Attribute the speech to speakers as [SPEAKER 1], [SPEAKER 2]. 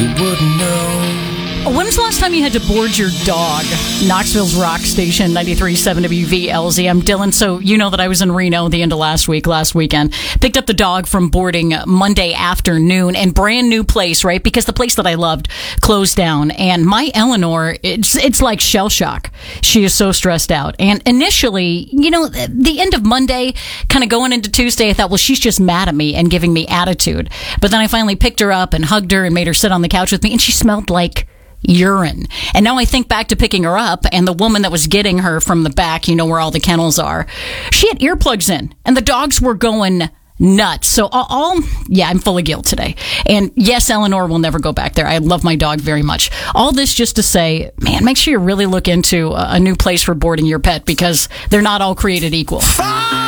[SPEAKER 1] you wouldn't know.
[SPEAKER 2] When's the last time you had to board your dog? Knoxville's Rock Station, 93.7 WVLZ. I'm Dylan. So you know that I was in Reno the end of last weekend. Picked up the dog from boarding Monday afternoon, and brand new place, right? Because the place that I loved closed down. And my Eleanor, it's like shell shock. She is so stressed out. And initially, the end of Monday, kind of going into Tuesday, I thought, well, she's just mad at me and giving me attitude. But then I finally picked her up and hugged her and made her sit on the couch with me, and she smelled like urine. And now I think back to picking her up, and the woman that was getting her from the back, where all the kennels are, she had earplugs in, and the dogs were going nuts. So I'm full of guilt today. And yes, Eleanor will never go back there. I love my dog very much. All this just to say, man, make sure you really look into a new place for boarding your pet, because they're not all created equal.
[SPEAKER 1] Fire!